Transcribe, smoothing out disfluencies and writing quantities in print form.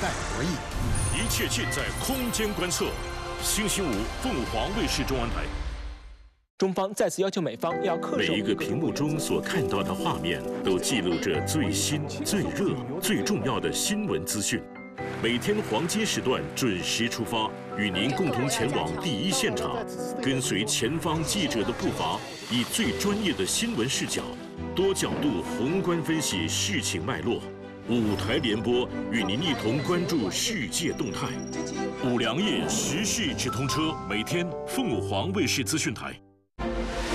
代博弈， 一切尽在空间观测。星期五，凤凰卫视中文台。 中方再次要求美方要恪守。 每一个屏幕中所看到的画面，都记录着最新、最热、最重要的新闻资讯。每天黄金时段准时出发，与您共同前往第一现场，跟随前方记者的步伐，以最专业的新闻视角，多角度宏观分析事情脉络。5台联播，与您一同关注世界动态。5粮液时事直通车，每天凤凰卫视资讯台。